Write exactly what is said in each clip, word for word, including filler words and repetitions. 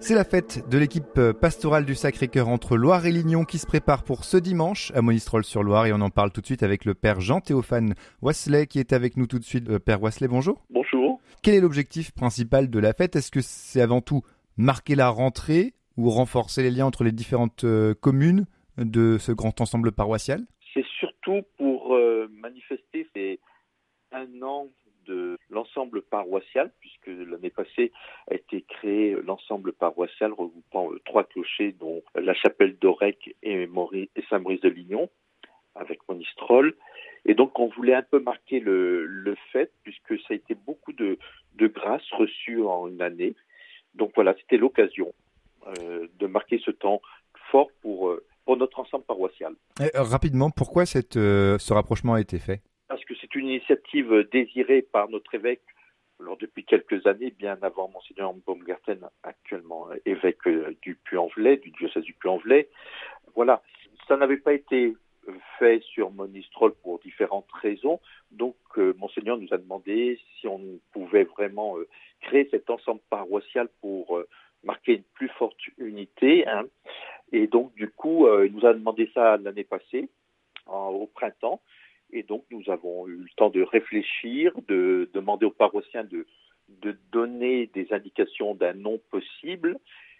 C'est la fête de l'équipe pastorale du Sacré-Cœur entre Loire et Lignon qui se prépare pour ce dimanche à Monistrol-sur-Loire et on en parle tout de suite avec le père Jean-Théophane Wasselet qui est avec nous tout de suite. Père Wasselet, bonjour. Bonjour. Quel est l'objectif principal de la fête ? Est-ce que c'est avant tout marquer la rentrée ou renforcer les liens entre les différentes communes de ce grand ensemble paroissial ? C'est surtout pour euh, manifester ces un an de l'ensemble paroissial, puisque l'année passée a été créé l'ensemble paroissial regroupant euh, trois clochers, dont la chapelle d'Aurec et, Maurice, et Saint-Maurice de Lignon, avec Monistrol. Et donc on voulait un peu marquer le, le fait, puisque ça a été beaucoup de, de grâces reçues en une année. Donc voilà, c'était l'occasion euh, de marquer ce temps fort pour, euh, pour notre ensemble paroissial. Et, euh, rapidement, pourquoi cette, euh, ce rapprochement a été fait ? Parce que c'est une initiative désirée par notre évêque alors, depuis quelques années, bien avant Monseigneur Baumgarten, actuellement évêque du Puy-en-Velay, du diocèse du Puy-en-Velay. Voilà, ça n'avait pas été fait sur Monistrol pour différentes raisons. Donc, euh, Monseigneur nous a demandé si on pouvait vraiment euh, créer cet ensemble paroissial pour euh, marquer une plus forte unité. Hein. Et donc, du coup, euh, il nous a demandé ça l'année passée, en, au printemps. Et donc, nous avons eu le temps de réfléchir, de demander aux paroissiens de, de donner des indications d'un nom possible.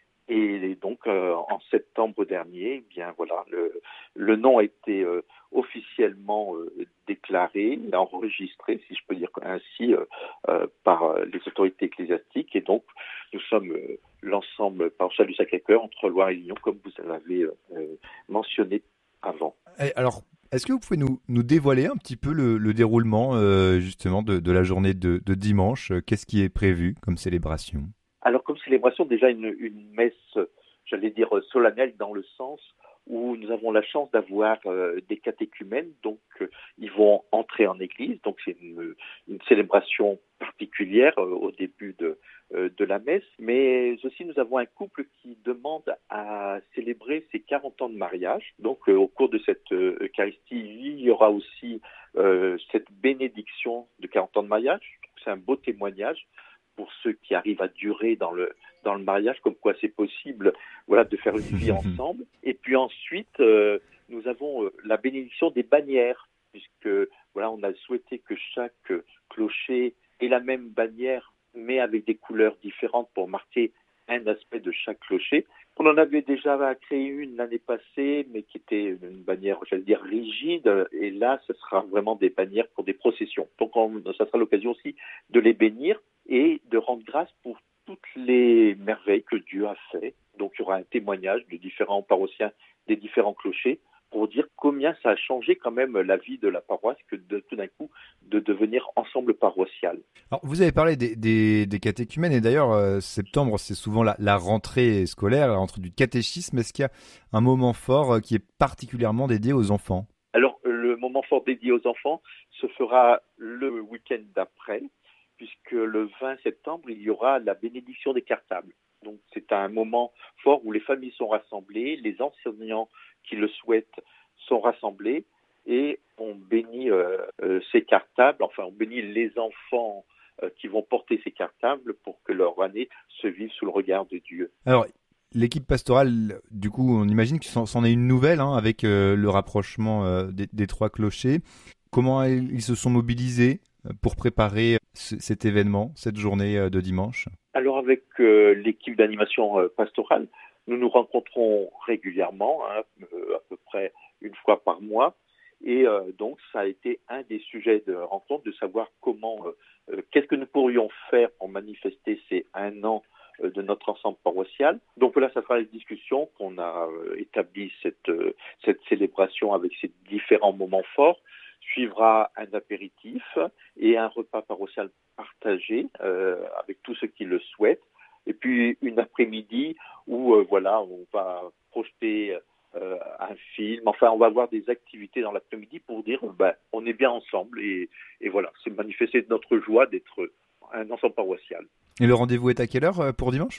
Et donc, euh, en septembre dernier, eh bien voilà, le, le nom a été euh, officiellement euh, déclaré, enregistré, si je peux dire ainsi, euh, euh, par les autorités ecclésiastiques. Et donc, nous sommes euh, l'ensemble paroissial du Sacré-Cœur entre Loire et Lignon, comme vous l'avez euh, mentionné avant. Et alors, est-ce que vous pouvez nous, nous dévoiler un petit peu le, le déroulement euh, justement de, de la journée de, de dimanche ? Qu'est-ce qui est prévu comme célébration ? Alors, comme célébration, déjà une, une messe, j'allais dire solennelle, dans le sens où nous avons la chance d'avoir euh, des catéchumènes, donc euh, ils vont entrer en église, donc c'est une, une célébration particulière euh, au début de, euh, de la messe, mais aussi nous avons un couple qui demande à célébrer ses quarante ans de mariage, donc euh, au cours de cette euh, Eucharistie, il y aura aussi euh, cette bénédiction de quarante ans de mariage, donc c'est un beau témoignage pour ceux qui arrivent à durer dans le dans le mariage, comme quoi c'est possible, voilà, de faire une vie ensemble. Et puis ensuite, euh, nous avons euh, la bénédiction des bannières, puisque voilà, on a souhaité que chaque clocher ait la même bannière, mais avec des couleurs différentes pour marquer un aspect de chaque clocher. On en avait déjà créé une l'année passée, mais qui était une bannière, j'allais dire, rigide. Et là, ce sera vraiment des bannières pour des processions. Donc, on, ça sera l'occasion aussi de les bénir et de rendre grâce pour toutes les merveilles que Dieu a fait. Donc, il y aura un témoignage de différents paroissiens des différents clochers pour dire combien ça a changé quand même la vie de la paroisse que de tout d'un coup de devenir ensemble paroissial. Alors, vous avez parlé des, des, des catéchumènes et d'ailleurs euh, septembre c'est souvent la, la rentrée scolaire, la rentrée du catéchisme. Est-ce qu'il y a un moment fort euh, qui est particulièrement dédié aux enfants ? Alors le moment fort dédié aux enfants se fera le week-end d'après, puisque le vingt septembre il y aura la bénédiction des cartables. Donc c'est un moment fort où les familles sont rassemblées, les enseignants qui le souhaitent sont rassemblés et on bénit euh, euh, ces cartables, enfin on bénit les enfants euh, qui vont porter ces cartables pour que leur année se vive sous le regard de Dieu. Alors l'équipe pastorale, du coup on imagine que c'en est une nouvelle hein, avec euh, le rapprochement euh, des, des trois clochers. Comment ils se sont mobilisés pour préparer ce, cet événement, cette journée euh, de dimanche ? Alors avec euh, l'équipe d'animation euh, pastorale, nous nous rencontrons régulièrement, hein, euh, à peu près une fois par mois, et euh, donc ça a été un des sujets de rencontre, de savoir comment, euh, qu'est-ce que nous pourrions faire pour manifester ces un an euh, de notre ensemble paroissial. Donc là, ça sera la discussion qu'on a euh, établi cette, euh, cette célébration avec ces différents moments forts. Suivra un apéritif et un repas paroissial partagé euh, avec tous ceux qui le souhaitent. Et puis une après-midi où euh, voilà, on va projeter euh, un film. Enfin, on va avoir des activités dans l'après-midi pour dire ben, on est bien ensemble et, et voilà, c'est manifester notre joie d'être un ensemble paroissial. Et le rendez-vous est à quelle heure pour dimanche ?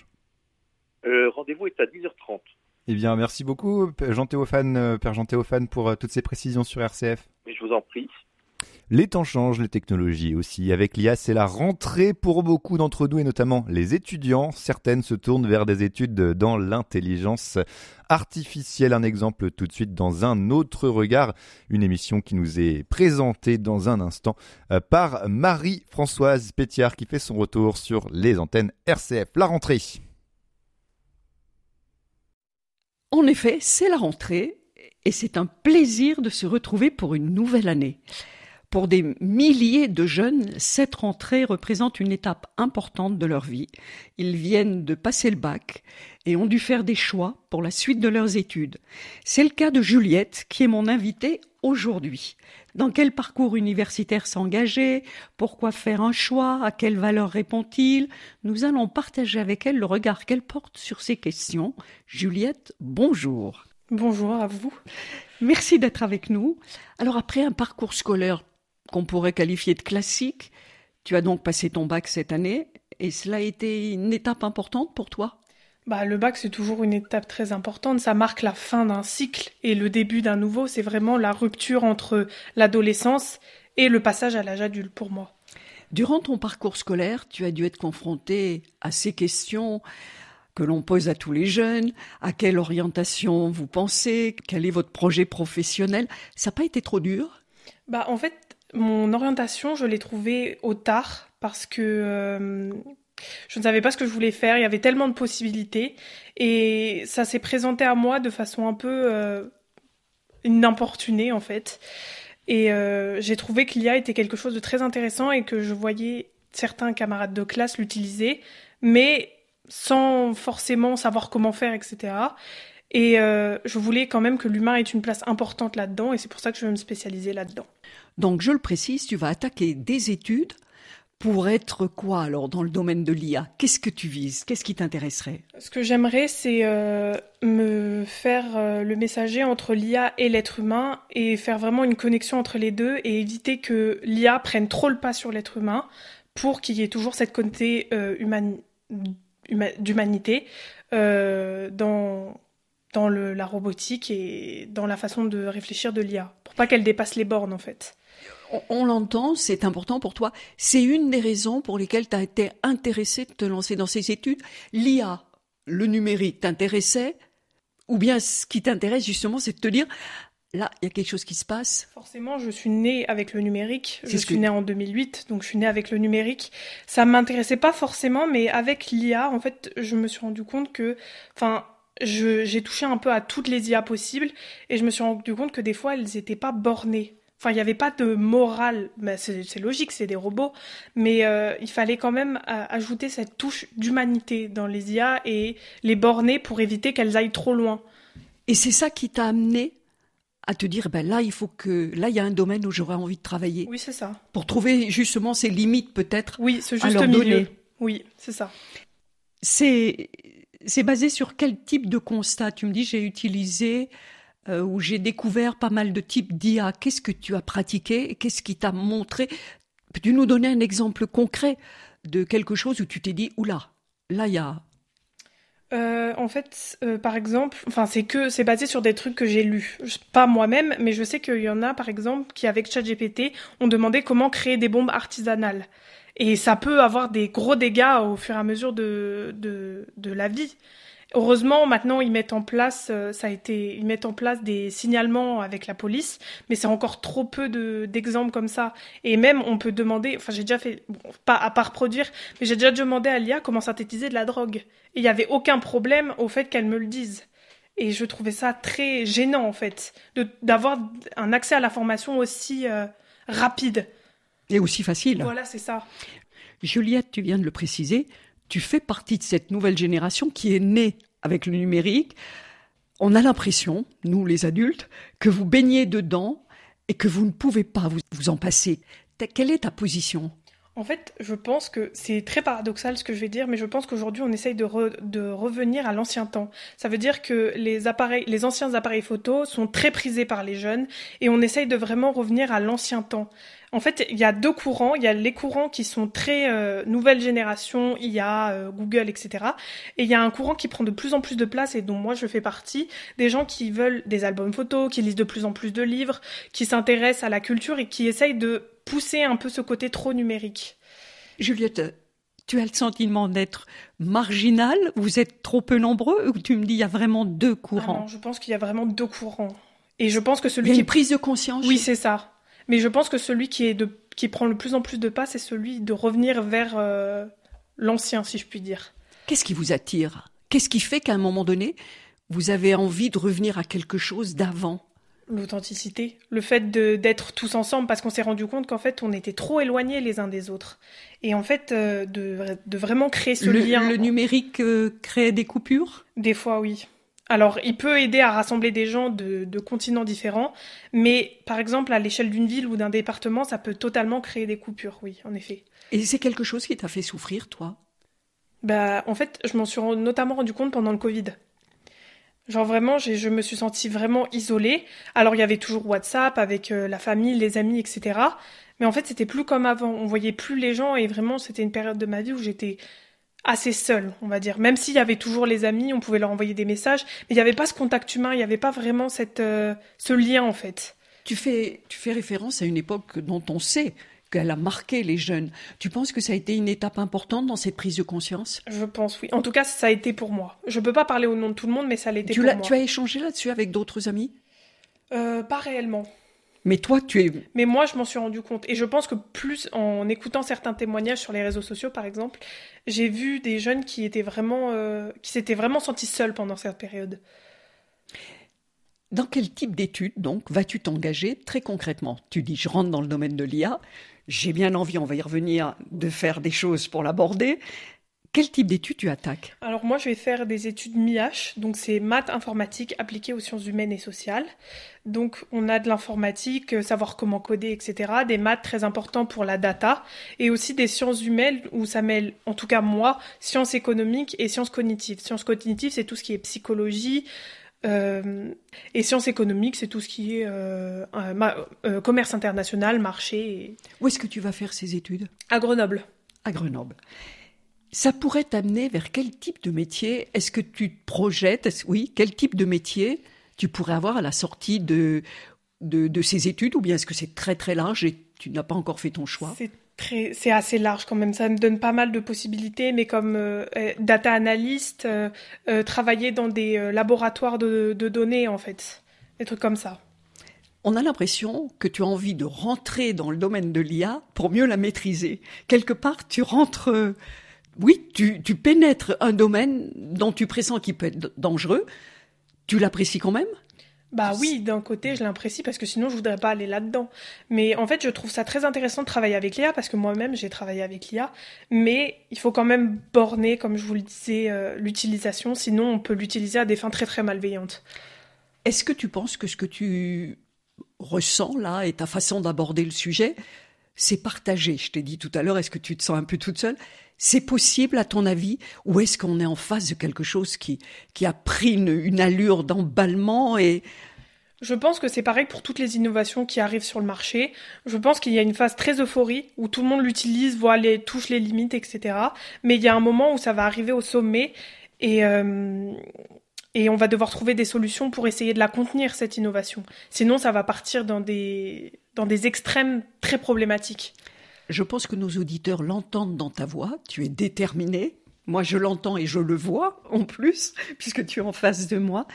Le rendez-vous est à dix heures trente. Eh bien, merci beaucoup, Jean-Théophane, Père Jean-Théophane, pour toutes ces précisions sur R C F. Mais je vous en prie. Les temps changent, les technologies aussi. Avec l'I A, c'est la rentrée pour beaucoup d'entre nous et notamment les étudiants. Certaines se tournent vers des études dans l'intelligence artificielle. Un exemple tout de suite dans un autre regard. Une émission qui nous est présentée dans un instant par Marie-Françoise Pétiard qui fait son retour sur les antennes R C F. La rentrée. En effet, c'est la rentrée et c'est un plaisir de se retrouver pour une nouvelle année. Pour des milliers de jeunes, cette rentrée représente une étape importante de leur vie. Ils viennent de passer le bac et ont dû faire des choix pour la suite de leurs études. C'est le cas de Juliette, qui est mon invitée aujourd'hui. Dans quel parcours universitaire s'engager? Pourquoi faire un choix? À quelle valeur répond-il? Nous allons partager avec elle le regard qu'elle porte sur ces questions. Juliette, bonjour. Bonjour à vous. Merci d'être avec nous. Alors après un parcours scolaire qu'on pourrait qualifier de classique, tu as donc passé ton bac cette année et cela a été une étape importante pour toi? Bah, le bac, c'est toujours une étape très importante. Ça marque la fin d'un cycle et le début d'un nouveau. C'est vraiment la rupture entre l'adolescence et le passage à l'âge adulte pour moi. Durant ton parcours scolaire, tu as dû être confronté à ces questions que l'on pose à tous les jeunes. À quelle orientation vous pensez? Quel est votre projet professionnel? Ça n'a pas été trop dur? Bah, en fait, mon orientation, je l'ai trouvée au tard parce que euh, je ne savais pas ce que je voulais faire. Il y avait tellement de possibilités et ça s'est présenté à moi de façon un peu euh, inopportunée en fait. Et euh, j'ai trouvé que l'I A était quelque chose de très intéressant et que je voyais certains camarades de classe l'utiliser, mais sans forcément savoir comment faire, et cetera. Et euh, je voulais quand même que l'humain ait une place importante là-dedans et c'est pour ça que je veux me spécialiser là-dedans. Donc, je le précise, tu vas attaquer des études pour être quoi alors dans le domaine de l'I A? Qu'est-ce que tu vises? Qu'est-ce qui t'intéresserait? Ce que j'aimerais, c'est euh, me faire euh, le messager entre l'I A et l'être humain et faire vraiment une connexion entre les deux et éviter que l'I A prenne trop le pas sur l'être humain pour qu'il y ait toujours cette côté euh, human... huma- d'humanité euh, dans... dans le, la robotique et dans la façon de réfléchir de l'I A, pour pas qu'elle dépasse les bornes en fait. On, on l'entend, c'est important pour toi. C'est une des raisons pour lesquelles tu as été intéressée de te lancer dans ces études. L'I A, le numérique t'intéressait, ou bien ce qui t'intéresse justement, c'est de te dire, là, il y a quelque chose qui se passe. Forcément, je suis née avec le numérique. C'est je ce suis que... née en deux mille huit, donc je suis née avec le numérique. Ça m'intéressait pas forcément, mais avec l'I A, en fait, je me suis rendu compte que, enfin, Je, j'ai touché un peu à toutes les I A possibles et je me suis rendu compte que des fois, elles n'étaient pas bornées. Enfin, il n'y avait pas de morale. Ben, c'est, c'est logique, c'est des robots. Mais euh, il fallait quand même euh, ajouter cette touche d'humanité dans les I A et les borner pour éviter qu'elles aillent trop loin. Et c'est ça qui t'a amené à te dire, ben là, il faut que, là, il y a un domaine où j'aurais envie de travailler. Oui, c'est ça. Pour trouver justement ces limites peut-être. Oui, ce à juste leur milieu. donner. Oui, c'est ça. C'est... C'est basé sur quel type de constat? Tu me dis, j'ai utilisé euh, ou j'ai découvert pas mal de types d'I A. Qu'est-ce que tu as pratiqué et qu'est-ce qui t'a montré? Peux-tu nous donner un exemple concret de quelque chose où tu t'es dit, oula, là, il y a... Euh, en fait, euh, par exemple, enfin, c'est que c'est basé sur des trucs que j'ai lus. Je- Pas moi-même, mais je sais qu'il y en a, par exemple, qui, avec ChatGPT, ont demandé comment créer des bombes artisanales. Et ça peut avoir des gros dégâts au fur et à mesure de, de, de la vie. Heureusement, maintenant, ils mettent en place, euh, ça a été, ils mettent en place des signalements avec la police, mais c'est encore trop peu de, d'exemples comme ça. Et même, on peut demander, enfin, j'ai déjà fait, bon, pas à part produire, mais j'ai déjà demandé à l'I A comment synthétiser de la drogue. Et il n'y avait aucun problème au fait qu'elle me le dise. Et je trouvais ça très gênant, en fait, de, d'avoir un accès à l'information aussi euh, rapide. Et aussi facile. Voilà, c'est ça. Juliette, tu viens de le préciser, tu fais partie de cette nouvelle génération qui est née avec le numérique. On a l'impression, nous les adultes, que vous baignez dedans et que vous ne pouvez pas vous, vous en passer. Ta- Quelle est ta position? En fait, je pense que c'est très paradoxal ce que je vais dire, mais je pense qu'aujourd'hui, on essaye de, re- de revenir à l'ancien temps. Ça veut dire que les appareils, les anciens appareils photo sont très prisés par les jeunes et on essaye de vraiment revenir à l'ancien temps. En fait, il y a deux courants. Il y a les courants qui sont très euh, nouvelle génération, I A, euh, Google, et cetera. Et il y a un courant qui prend de plus en plus de place et dont moi je fais partie, des gens qui veulent des albums photos, qui lisent de plus en plus de livres, qui s'intéressent à la culture et qui essayent de pousser un peu ce côté trop numérique. Juliette, tu as le sentiment d'être marginal, vous êtes trop peu nombreux, ou tu me dis il y a vraiment deux courants? Ah non, je pense qu'il y a vraiment deux courants. Et je pense que celui il y a qui... une prise de conscience. Oui, c'est ça. Mais je pense que celui qui, est de... qui prend le plus en plus de pas, c'est celui de revenir vers euh, l'ancien, si je puis dire. Qu'est-ce qui vous attire? Qu'est-ce qui fait qu'à un moment donné, vous avez envie de revenir à quelque chose d'avant? L'authenticité, le fait de, d'être tous ensemble, parce qu'on s'est rendu compte qu'en fait, on était trop éloignés les uns des autres. Et en fait, euh, de, de vraiment créer ce le, lien... Le numérique euh, crée des coupures? Des fois, oui. Alors, il peut aider à rassembler des gens de, de continents différents, mais par exemple, à l'échelle d'une ville ou d'un département, ça peut totalement créer des coupures, oui, en effet. Et c'est quelque chose qui t'a fait souffrir, toi? Bah, en fait, je m'en suis notamment rendu compte pendant le Covid. Genre vraiment, j'ai, je me suis sentie vraiment isolée. Alors, il y avait toujours WhatsApp avec euh, la famille, les amis, et cetera. Mais en fait, c'était plus comme avant. On voyait plus les gens et vraiment, c'était une période de ma vie où j'étais assez seule, on va dire. Même s'il y avait toujours les amis, on pouvait leur envoyer des messages, mais il n'y avait pas ce contact humain, il n'y avait pas vraiment cette, euh, ce lien, en fait. Tu fais, tu fais référence à une époque dont on sait qu'elle a marqué les jeunes. Tu penses que ça a été une étape importante dans cette prise de conscience? Je pense, oui. En tout cas, ça a été pour moi. Je peux pas parler au nom de tout le monde, mais ça l'a été tu pour l'as, moi. Tu as échangé là-dessus avec d'autres amis? euh, Pas réellement. Mais toi, tu es... Mais moi, je m'en suis rendu compte. Et je pense que plus, en écoutant certains témoignages sur les réseaux sociaux, par exemple, j'ai vu des jeunes qui étaient vraiment, euh, qui s'étaient vraiment sentis seuls pendant cette période. Dans quel type d'études, donc, vas-tu t'engager très concrètement? Tu dis, je rentre dans le domaine de l'I A, j'ai bien envie, on va y revenir, de faire des choses pour l'aborder. Quel type d'études tu attaques? Alors moi, je vais faire des études M I H, donc c'est maths informatique appliquées aux sciences humaines et sociales. Donc on a de l'informatique, savoir comment coder, et cetera. Des maths très importants pour la data, et aussi des sciences humaines où ça mêle, en tout cas moi, sciences économiques et sciences cognitives. Sciences cognitives, c'est tout ce qui est psychologie, euh, et sciences économiques, c'est tout ce qui est euh, euh, ma- euh, commerce international, marché. Et... Où est-ce que tu vas faire ces études? À Grenoble. À Grenoble. Ça pourrait t'amener vers quel type de métier? Est-ce que tu te projettes? Est-ce, oui, quel type de métier tu pourrais avoir à la sortie de, de, de ces études? Ou bien est-ce que c'est très très large et tu n'as pas encore fait ton choix? C'est, très, c'est assez large quand même. Ça me donne pas mal de possibilités, mais comme euh, data analyst, euh, euh, travailler dans des euh, laboratoires de, de données, en fait. Des trucs comme ça. On a l'impression que tu as envie de rentrer dans le domaine de l'I A pour mieux la maîtriser. Quelque part, tu rentres... Euh, Oui, tu, tu pénètres un domaine dont tu pressens qu'il peut être dangereux. Tu l'apprécies quand même? Bah oui, d'un côté, je l'apprécie parce que sinon, je voudrais pas aller là-dedans. Mais en fait, je trouve ça très intéressant de travailler avec l'I A parce que moi-même, j'ai travaillé avec l'I A. Mais il faut quand même borner, comme je vous le disais, euh, l'utilisation. Sinon, on peut l'utiliser à des fins très, très malveillantes. Est-ce que tu penses que ce que tu ressens là et ta façon d'aborder le sujet, c'est partagé? Je t'ai dit tout à l'heure, est-ce que tu te sens un peu toute seule? C'est possible à ton avis? Ou est-ce qu'on est en face de quelque chose qui, qui a pris une, une allure d'emballement et... Je pense que c'est pareil pour toutes les innovations qui arrivent sur le marché. Je pense qu'il y a une phase très euphorie où tout le monde l'utilise, voit les, touche les limites, et cetera. Mais il y a un moment où ça va arriver au sommet et, euh, et on va devoir trouver des solutions pour essayer de la contenir, cette innovation. Sinon, ça va partir dans des, dans des extrêmes très problématiques. Je pense que nos auditeurs l'entendent dans ta voix. Tu es déterminée. Moi, je l'entends et je le vois en plus, puisque tu es en face de moi.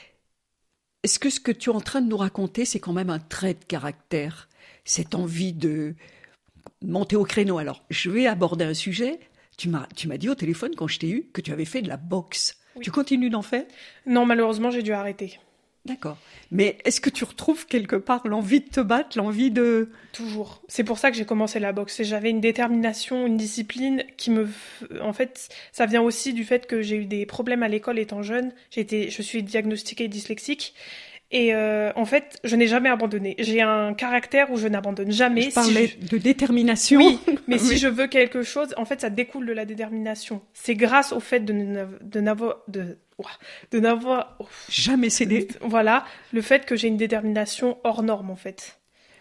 Est-ce que ce que tu es en train de nous raconter, c'est quand même un trait de caractère? Cette envie de monter au créneau. Alors, je vais aborder un sujet. Tu m'as, tu m'as dit au téléphone, quand je t'ai eu, que tu avais fait de la boxe. Oui. Tu continues d'en faire? Non, malheureusement, j'ai dû arrêter. D'accord. Mais est-ce que tu retrouves quelque part l'envie de te battre, l'envie de... Toujours. C'est pour ça que j'ai commencé la boxe. J'avais une détermination, une discipline qui me... En fait, ça vient aussi du fait que j'ai eu des problèmes à l'école étant jeune. J'ai été... Je suis diagnostiquée dyslexique. Et euh, en fait, je n'ai jamais abandonné. J'ai un caractère où je n'abandonne jamais. Je parlais si je... de détermination. Oui, mais si je veux quelque chose, en fait, ça découle de la détermination. C'est grâce au fait de, de n'avoir... De... de n'avoir jamais cédé. Voilà, le fait que j'ai une détermination hors norme en fait.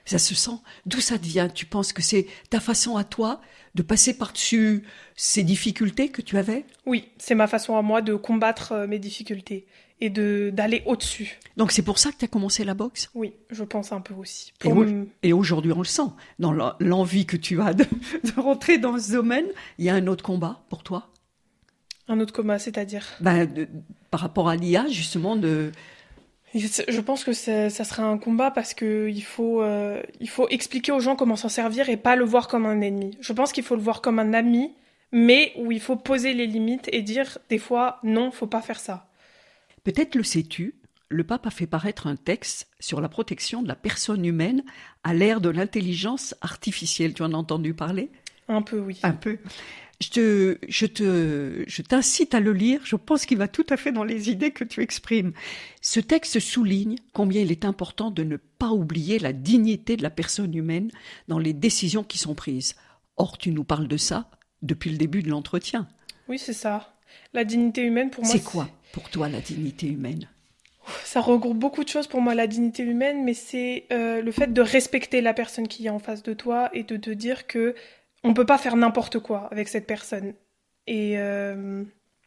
Ça se sent. D'où ça te vient? Tu penses que c'est ta façon à toi de passer par-dessus ces difficultés que tu avais? Oui, c'est ma façon à moi de combattre euh, mes difficultés et de d'aller au-dessus. Donc c'est pour ça que tu as commencé la boxe? Oui, je pense un peu aussi. Et, Pour au- m- et aujourd'hui, on le sent. Dans la- l'envie que tu as de, de rentrer dans ce domaine, il y a un autre combat pour toi? un autre coma, c'est-à-dire. Ben, de- par rapport à l'I A, justement, de... Je pense que ça, ça serait un combat parce que il faut, euh, il faut expliquer aux gens comment s'en servir et pas le voir comme un ennemi. Je pense qu'il faut le voir comme un ami, mais où il faut poser les limites et dire des fois non, faut pas faire ça. Peut-être le sais-tu, le pape a fait paraître un texte sur la protection de la personne humaine à l'ère de l'intelligence artificielle. Tu en as entendu parler? Un peu, oui. Un peu. Je te, je te, je t'incite à le lire. Je pense qu'il va tout à fait dans les idées que tu exprimes. Ce texte souligne combien il est important de ne pas oublier la dignité de la personne humaine dans les décisions qui sont prises. Or, tu nous parles de ça depuis le début de l'entretien. Oui, c'est ça. La dignité humaine, pour moi, C'est quoi pour toi la dignité humaine? Ça regroupe beaucoup de choses pour moi, la dignité humaine, mais c'est euh, le fait de respecter la personne qui est en face de toi et de te dire que on peut pas faire n'importe quoi avec cette personne. Et euh,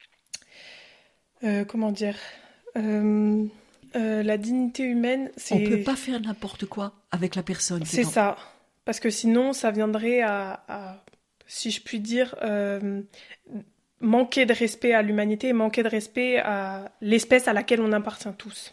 euh, comment dire euh, euh, la dignité humaine, c'est... On peut pas faire n'importe quoi avec la personne. C'est en- ça. Parce que sinon, ça viendrait à, à si je puis dire, euh, manquer de respect à l'humanité et manquer de respect à l'espèce à laquelle on appartient tous.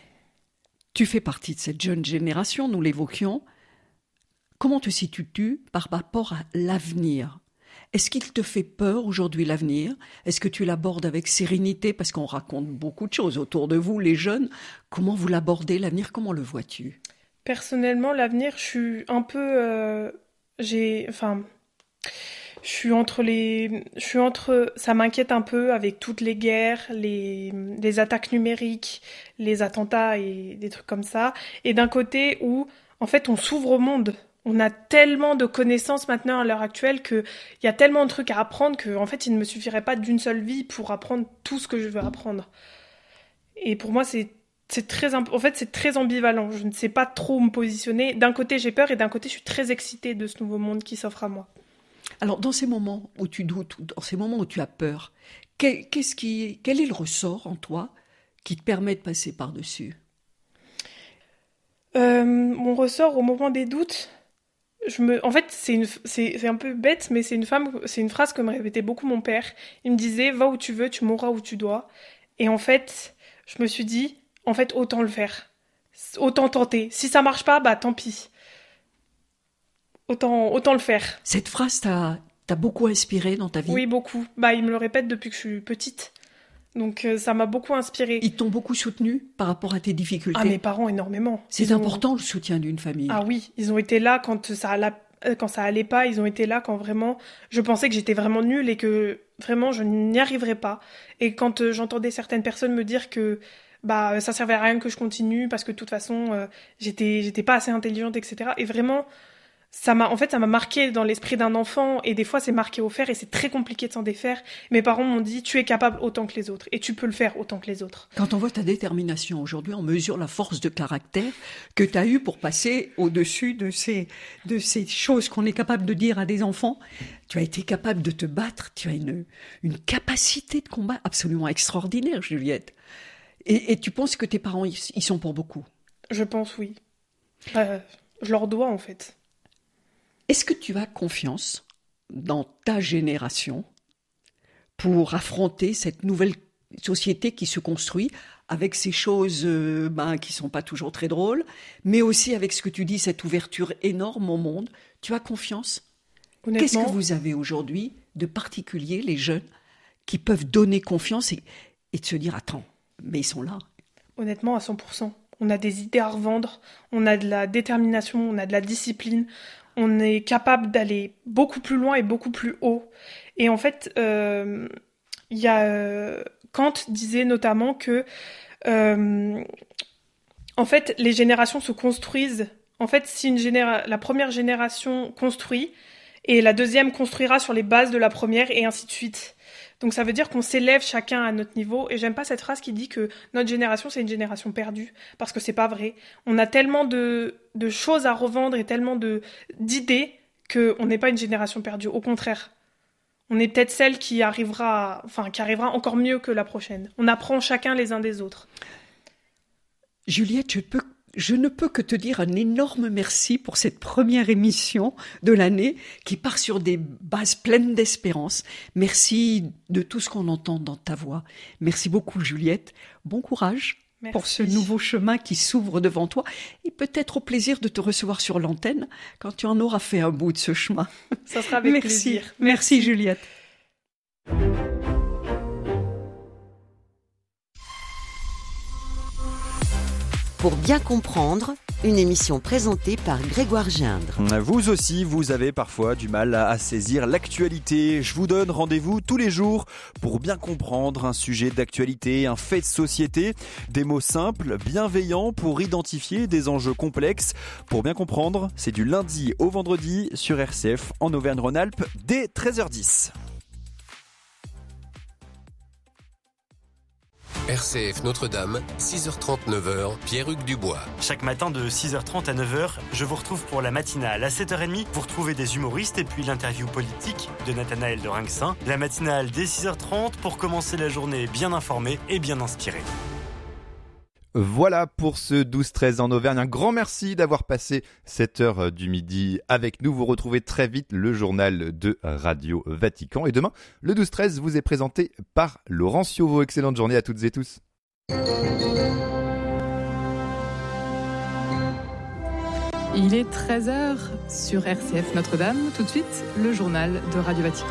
Tu fais partie de cette jeune génération, nous l'évoquions. Comment te situes-tu par rapport à l'avenir? Est-ce qu'il te fait peur aujourd'hui l'avenir? Est-ce que tu l'abordes avec sérénité? Parce qu'on raconte beaucoup de choses autour de vous, les jeunes. Comment vous l'abordez, l'avenir? Comment le vois-tu? Personnellement, l'avenir, je suis un peu... euh, j'ai... Enfin... Je suis entre les... Je suis entre... Ça m'inquiète un peu avec toutes les guerres, les, les attaques numériques, les attentats et des trucs comme ça. Et d'un côté où, en fait, on s'ouvre au monde. On a tellement de connaissances maintenant à l'heure actuelle qu'il y a tellement de trucs à apprendre qu'en fait, il ne me suffirait pas d'une seule vie pour apprendre tout ce que je veux apprendre. Et pour moi, c'est, c'est très, imp- en fait, c'est très ambivalent. Je ne sais pas trop me positionner. D'un côté, j'ai peur et d'un côté, je suis très excitée de ce nouveau monde qui s'offre à moi. Alors, dans ces moments où tu doutes, ou dans ces moments où tu as peur, quel, qu'est-ce qui, quel est le ressort en toi qui te permet de passer par-dessus? Euh, mon ressort au moment des doutes, je me, en fait, c'est une, c'est, c'est un peu bête, mais c'est une femme, c'est une phrase que me répétait beaucoup mon père. Il me disait, va où tu veux, tu mourras où tu dois. Et en fait, je me suis dit, en fait, autant le faire. Autant tenter. Si ça marche pas, bah, tant pis. Autant, autant le faire. Cette phrase t'a, t'a beaucoup inspiré dans ta vie? Oui, beaucoup. Bah, il me le répète depuis que je suis petite. Donc, euh, ça m'a beaucoup inspirée. Ils t'ont beaucoup soutenu par rapport à tes difficultés? Ah, mes parents, énormément. C'est Ils ont- important le soutien d'une famille. Ah oui, ils ont été là quand ça alla- euh, quand ça allait pas, ils ont été là quand vraiment je pensais que j'étais vraiment nulle et que vraiment je n'y arriverais pas. Et quand euh, j'entendais certaines personnes me dire que bah ça servait à rien que je continue parce que de toute façon euh, j'étais j'étais pas assez intelligente, et cetera. Et vraiment ça m'a en fait ça m'a marqué dans l'esprit d'un enfant et des fois c'est marqué au fer et c'est très compliqué de s'en défaire. Mes parents m'ont dit tu es capable autant que les autres et tu peux le faire autant que les autres. Quand on voit ta détermination aujourd'hui, on mesure la force de caractère que tu as eue pour passer au-dessus de ces, de ces choses qu'on est capable de dire à des enfants. Tu as été capable de te battre, tu as une, une capacité de combat absolument extraordinaire, Juliette. Et, et tu penses que tes parents, ils ils sont pour beaucoup? Je pense oui. Euh, je leur dois en fait. Est-ce que tu as confiance dans ta génération pour affronter cette nouvelle société qui se construit avec ces choses euh, ben, qui sont pas toujours très drôles, mais aussi avec ce que tu dis, cette ouverture énorme au monde? Tu as confiance? Honnêtement, Qu'est-ce que vous avez aujourd'hui de particulier, les jeunes, qui peuvent donner confiance et, et de se dire, attends, mais ils sont là. Honnêtement, à cent pour cent. On a des idées à revendre, on a de la détermination, on a de la discipline, on est capable d'aller beaucoup plus loin et beaucoup plus haut. Et en fait, euh, il y a euh, Kant disait notamment que euh, en fait, les générations se construisent. En fait, si une généra- la première génération construit, et la deuxième construira sur les bases de la première, et ainsi de suite. Donc ça veut dire qu'on s'élève chacun à notre niveau. Et j'aime pas cette phrase qui dit que notre génération, c'est une génération perdue. Parce que c'est pas vrai. On a tellement de, de choses à revendre et tellement de, d'idées qu'on n'est pas une génération perdue. Au contraire. On est peut-être celle qui arrivera, enfin, qui arrivera encore mieux que la prochaine. On apprend chacun les uns des autres. Juliette, je peux Je ne peux que te dire un énorme merci pour cette première émission de l'année qui part sur des bases pleines d'espérance. Merci de tout ce qu'on entend dans ta voix. Merci beaucoup, Juliette. Bon courage Merci. Pour ce nouveau chemin qui s'ouvre devant toi et peut-être au plaisir de te recevoir sur l'antenne quand tu en auras fait un bout de ce chemin. Ça sera avec Merci. plaisir. Merci, Merci, Juliette. Pour bien comprendre, une émission présentée par Grégoire Gindre. Vous aussi, vous avez parfois du mal à saisir l'actualité. Je vous donne rendez-vous tous les jours pour bien comprendre un sujet d'actualité, un fait de société. Des mots simples, bienveillants pour identifier des enjeux complexes. Pour bien comprendre, c'est du lundi au vendredi sur R C F en Auvergne-Rhône-Alpes dès treize heures dix. R C F Notre-Dame, six heures trente, neuf heures, Pierre-Hugues Dubois. Chaque matin de six heures trente à neuf heures, je vous retrouve pour la matinale. À sept heures trente, vous retrouvez des humoristes et puis l'interview politique de Nathanaël de Rinxin. La matinale dès six heures trente pour commencer la journée bien informé et bien inspiré. Voilà pour ce douze treize en Auvergne. Un grand merci d'avoir passé cette heure du midi avec nous. Vous retrouvez très vite le journal de Radio Vatican. Et demain, le douze treize vous est présenté par Laurent Ciovo. Excellente journée à toutes et tous. Il est treize heures sur R C F Notre-Dame. Tout de suite, le journal de Radio Vatican.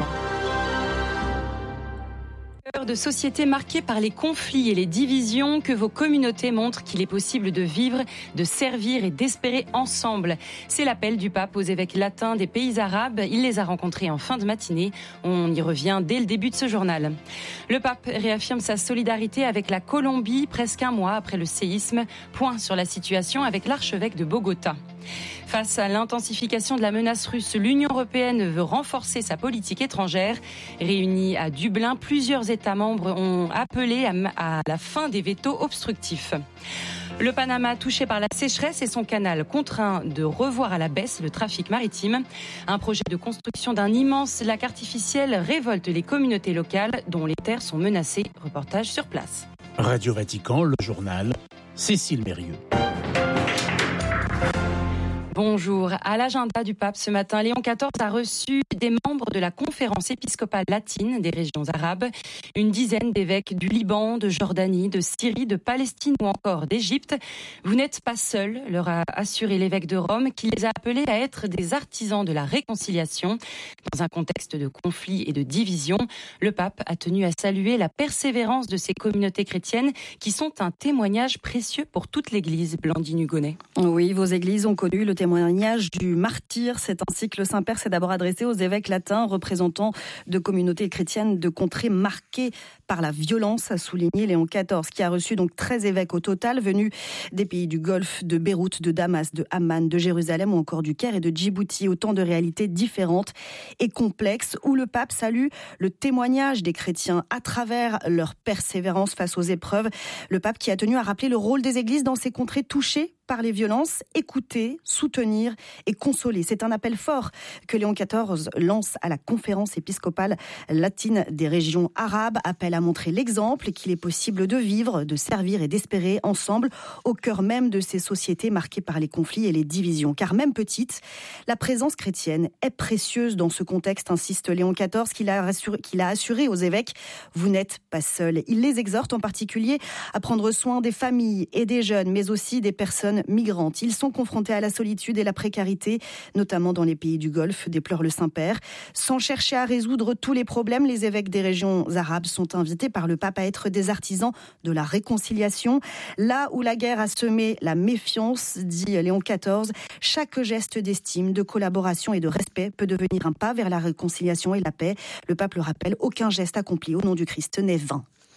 De société marquée par les conflits et les divisions, que vos communautés montrent qu'il est possible de vivre, de servir et d'espérer ensemble. C'est l'appel du pape aux évêques latins des pays arabes. Il les a rencontrés en fin de matinée. On y revient dès le début de ce journal. Le pape réaffirme sa solidarité avec la Colombie presque un mois après le séisme. Point sur la situation avec l'archevêque de Bogota. Face à l'intensification de la menace russe, l'Union européenne veut renforcer sa politique étrangère. Réunis à Dublin, plusieurs États membres ont appelé à la fin des vétos obstructifs. Le Panama, touché par la sécheresse et son canal contraint de revoir à la baisse le trafic maritime. Un projet de construction d'un immense lac artificiel révolte les communautés locales dont les terres sont menacées. Reportage sur place. Radio Vatican, le journal, Cécile Mérieux. Bonjour. À l'agenda du pape ce matin, Léon quatorze a reçu des membres de la conférence épiscopale latine des régions arabes, une dizaine d'évêques du Liban, de Jordanie, de Syrie, de Palestine ou encore d'Égypte. Vous n'êtes pas seuls, leur a assuré l'évêque de Rome, qui les a appelés à être des artisans de la réconciliation. Dans un contexte de conflit et de division, le pape a tenu à saluer la persévérance de ces communautés chrétiennes qui sont un témoignage précieux pour toute l'Église. Blandine Hugonnet. Oui, vos églises ont connu le témoignage du martyr. C'est ainsi que le Saint-Père s'est d'abord adressé aux évêques latins, représentants de communautés chrétiennes de contrées marquées par la violence, a souligné Léon quatorze, qui a reçu donc treize évêques au total, venus des pays du Golfe, de Beyrouth, de Damas, de Amman, de Jérusalem ou encore du Caire et de Djibouti. Autant de réalités différentes et complexes où le pape salue le témoignage des chrétiens à travers leur persévérance face aux épreuves. Le pape qui a tenu à rappeler le rôle des églises dans ces contrées touchées par les violences, écouter, soutenir et consoler. C'est un appel fort que Léon quatorze lance à la conférence épiscopale latine des régions arabes. Appel à montrer l'exemple et qu'il est possible de vivre, de servir et d'espérer ensemble au cœur même de ces sociétés marquées par les conflits et les divisions. Car même petite, la présence chrétienne est précieuse dans ce contexte, insiste Léon quatorze, qu'il a assuré, qu'il a assuré aux évêques. Vous n'êtes pas seuls. Il les exhorte en particulier à prendre soin des familles et des jeunes, mais aussi des personnes migrantes. Ils sont confrontés à la solitude et la précarité, notamment dans les pays du Golfe, déplore le Saint-Père. Sans chercher à résoudre tous les problèmes, les évêques des régions arabes sont invités par le pape à être des artisans de la réconciliation. Là où la guerre a semé la méfiance, dit Léon quatorze, chaque geste d'estime, de collaboration et de respect peut devenir un pas vers la réconciliation et la paix. Le pape le rappelle, aucun geste accompli au nom du Christ n'est vain.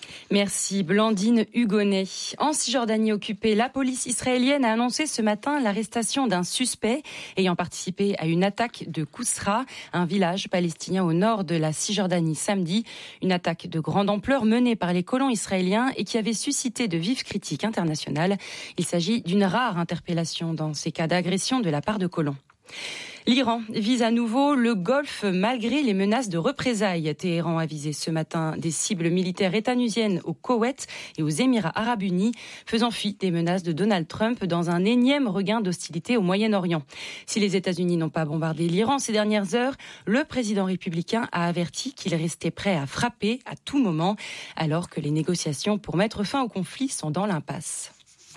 Merci Blandine Hugonnet. En Cisjordanie occupée, la police israélienne a annoncé ce matin l'arrestation d'un suspect ayant participé à une attaque de Kousra, un village palestinien au nord de la Cisjordanie samedi. Une attaque de grande ampleur menée par les colons israéliens et qui avait suscité de vives critiques internationales. Il s'agit d'une rare interpellation dans ces cas d'agression de la part de colons. L'Iran vise à nouveau le Golfe malgré les menaces de représailles. Téhéran a visé ce matin des cibles militaires états-uniennes au Koweït et aux Émirats arabes unis, faisant fi des menaces de Donald Trump dans un énième regain d'hostilité au Moyen-Orient. Si les États-Unis n'ont pas bombardé l'Iran ces dernières heures, le président républicain a averti qu'il restait prêt à frapper à tout moment, alors que les négociations pour mettre fin au conflit sont dans l'impasse.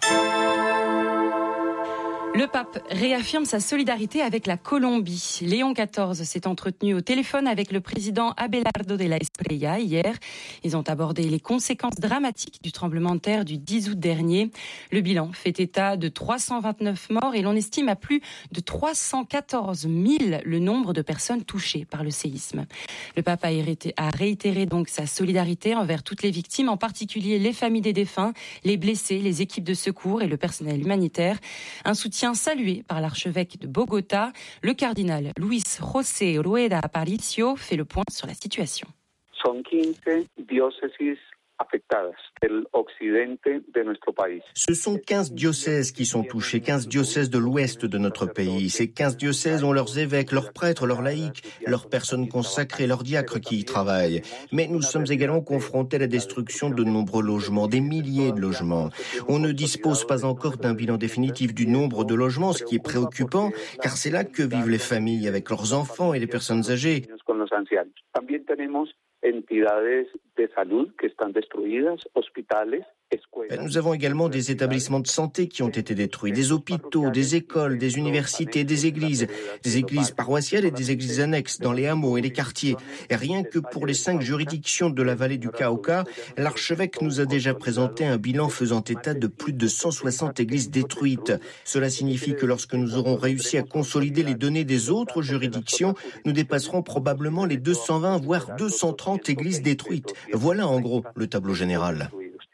Le pape réaffirme sa solidarité avec la Colombie. Léon quatorze s'est entretenu au téléphone avec le président Abelardo de la Espriella hier. Ils ont abordé les conséquences dramatiques du tremblement de terre du dix août dernier. Le bilan fait état de trois cent vingt-neuf morts et l'on estime à plus de trois cent quatorze mille le nombre de personnes touchées par le séisme. Le pape a réitéré donc sa solidarité envers toutes les victimes, en particulier les familles des défunts, les blessés, les équipes de secours et le personnel humanitaire. Un soutien salué par l'archevêque de Bogota, le cardinal Luis José Rueda Aparicio fait le point sur la situation. Son quinze diócesis afectadas del occidente de nuestro país. Ce sont quinze diocèses qui sont touchés, quinze diocèses de l'ouest de notre pays. Ces quinze diocèses ont leurs évêques, leurs prêtres, leurs laïcs, leurs personnes consacrées, leurs diacres qui y travaillent. Mais nous sommes également confrontés à la destruction de nombreux logements, des milliers de logements. On ne dispose pas encore d'un bilan définitif du nombre de logements, ce qui est préoccupant, car c'est là que vivent les familles avec leurs enfants et les personnes âgées. Entidades de salud que están destruidas, hospitales. Nous avons également des établissements de santé qui ont été détruits, des hôpitaux, des écoles, des universités, des églises, des églises paroissiales et des églises annexes dans les hameaux et les quartiers. Et rien que pour les cinq juridictions de la vallée du Cauca, l'archevêque nous a déjà présenté un bilan faisant état de plus de cent soixante églises détruites. Cela signifie que lorsque nous aurons réussi à consolider les données des autres juridictions, nous dépasserons probablement les deux cent vingt voire deux cent trente églises détruites. Voilà en gros le tableau général.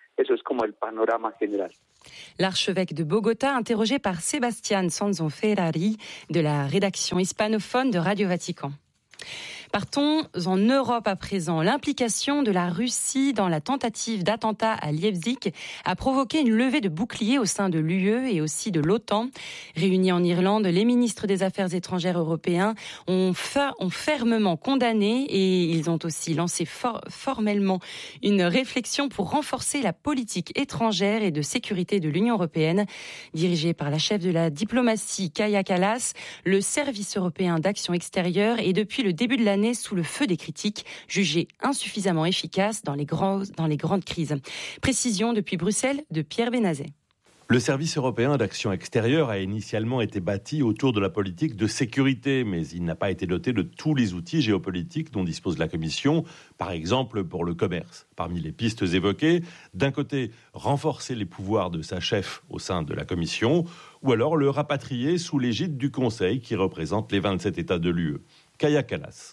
L'archevêque de Bogota, interrogé par Sebastián Sanzon Ferrari de la rédaction hispanophone de Radio Vatican. Partons en Europe à présent. L'implication de la Russie dans la tentative d'attentat à Leipzig a provoqué une levée de boucliers au sein de l'U E et aussi de l'OTAN. Réunis en Irlande, les ministres des Affaires étrangères européens ont, fa- ont fermement condamné et ils ont aussi lancé for- formellement une réflexion pour renforcer la politique étrangère et de sécurité de l'Union européenne. Dirigé par la chef de la diplomatie, Kaja Kallas, le service européen d'action extérieure est depuis le début de l'année sous le feu des critiques, jugé insuffisamment efficace dans les, grands, dans les grandes crises. Précision depuis Bruxelles de Pierre Benazet. Le service européen d'action extérieure a initialement été bâti autour de la politique de sécurité, mais il n'a pas été doté de tous les outils géopolitiques dont dispose la Commission, par exemple pour le commerce. Parmi les pistes évoquées, d'un côté, renforcer les pouvoirs de sa chef au sein de la Commission, ou alors le rapatrier sous l'égide du Conseil qui représente les vingt-sept États de l'U E. Kaja Kallas.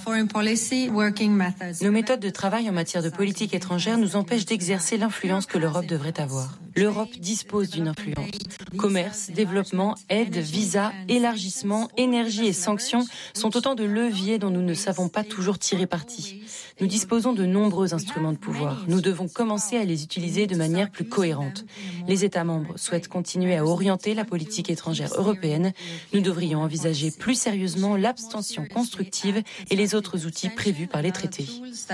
Nos méthodes de travail en matière de politique étrangère nous empêchent d'exercer l'influence que l'Europe devrait avoir. L'Europe dispose d'une influence. Commerce, développement, aide, visa, élargissement, énergie et sanctions sont autant de leviers dont nous ne savons pas toujours tirer parti. Nous disposons de nombreux instruments de pouvoir. Nous devons commencer à les utiliser de manière plus cohérente. Les États membres souhaitent continuer à orienter la politique étrangère européenne. Nous devrions envisager plus sérieusement l'abstention constructive et les autres outils prévus par les traités.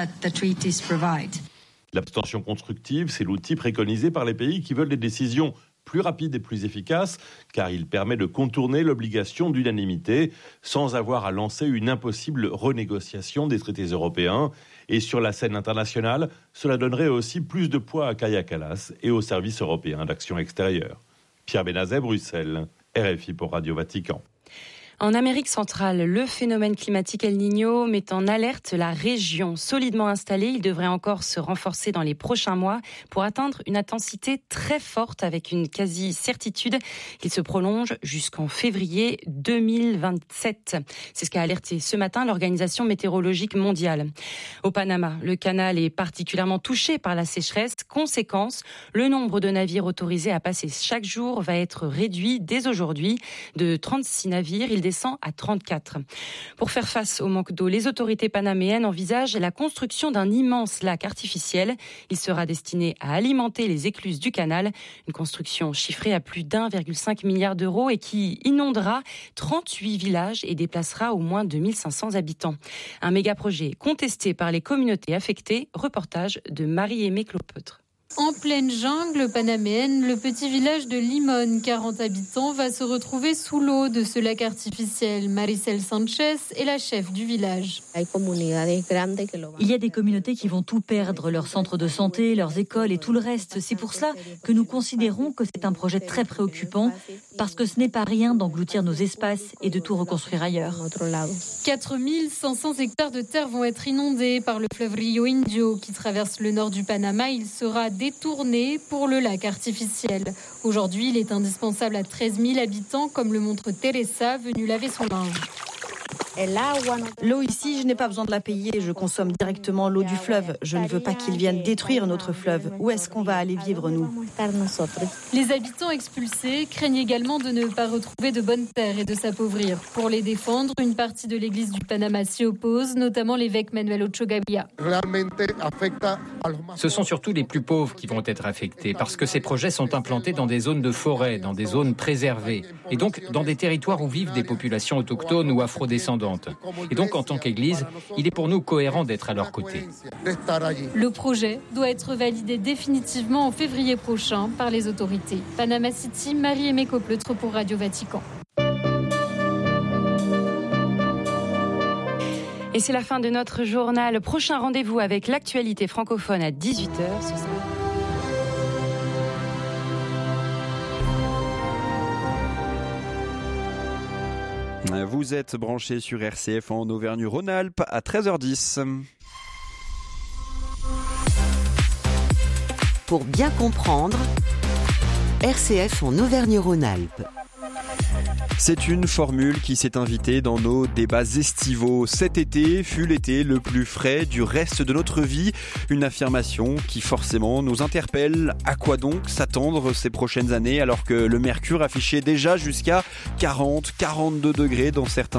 L'abstention constructive, c'est l'outil préconisé par les pays qui veulent des décisions plus rapides et plus efficaces, car il permet de contourner l'obligation d'unanimité sans avoir à lancer une impossible renégociation des traités européens. Et sur la scène internationale, cela donnerait aussi plus de poids à Kaja Kallas et au service européen d'action extérieure. Pierre Benazet, Bruxelles, R F I pour Radio Vatican. En Amérique centrale, le phénomène climatique El Niño met en alerte la région. Solidement installée, il devrait encore se renforcer dans les prochains mois pour atteindre une intensité très forte avec une quasi-certitude qu'il se prolonge jusqu'en février deux mille vingt-sept. C'est ce qu'a alerté ce matin l'Organisation météorologique mondiale. Au Panama, le canal est particulièrement touché par la sécheresse. Conséquence, le nombre de navires autorisés à passer chaque jour va être réduit dès aujourd'hui. De trente-six navires, il descend à trente-quatre. Pour faire face au manque d'eau, les autorités panaméennes envisagent la construction d'un immense lac artificiel. Il sera destiné à alimenter les écluses du canal. Une construction chiffrée à plus d'un virgule cinq milliard d'euros et qui inondera trente-huit villages et déplacera au moins deux mille cinq cents habitants. Un méga-projet contesté par les communautés affectées. Reportage de Marie-Aimée Clopeutre. En pleine jungle panaméenne, le petit village de Limón, quarante habitants, va se retrouver sous l'eau de ce lac artificiel. Maricel Sanchez est la chef du village. Il y a des communautés qui vont tout perdre, leurs centres de santé, leurs écoles et tout le reste. C'est pour cela que nous considérons que c'est un projet très préoccupant, parce que ce n'est pas rien d'engloutir nos espaces et de tout reconstruire ailleurs. quatre mille cinq cents hectares de terre vont être inondés par le fleuve Rio Indio qui traverse le nord du Panama. Il sera détourné pour le lac artificiel. Aujourd'hui, il est indispensable à treize mille habitants, comme le montre Teresa, venue laver son linge. L'eau ici, je n'ai pas besoin de la payer. Je consomme directement l'eau du fleuve. Je ne veux pas qu'ils viennent détruire notre fleuve. Où est-ce qu'on va aller vivre, nous ? Les habitants expulsés craignent également de ne pas retrouver de bonnes terres et de s'appauvrir. Pour les défendre, une partie de l'église du Panama s'y oppose, notamment l'évêque Manuel Ocho Gavia. Ce sont surtout les plus pauvres qui vont être affectés parce que ces projets sont implantés dans des zones de forêt, dans des zones préservées et donc dans des territoires où vivent des populations autochtones ou afrodescendantes. Et donc, en tant qu'Église, il est pour nous cohérent d'être à leur côté. Le projet doit être validé définitivement en février prochain par les autorités. Panama City, Marie-Aimée Clopeutre pour Radio Vatican. Et c'est la fin de notre journal. Prochain rendez-vous avec l'actualité francophone à dix-huit heures. Ce sera... Vous êtes branchés sur R C F en Auvergne-Rhône-Alpes à treize heures dix. Pour bien comprendre, R C F en Auvergne-Rhône-Alpes. C'est une formule qui s'est invitée dans nos débats estivaux. Cet été fut l'été le plus frais du reste de notre vie. Une affirmation qui forcément nous interpelle. À quoi donc s'attendre ces prochaines années alors que le mercure affichait déjà jusqu'à quarante à quarante-deux degrés dans certains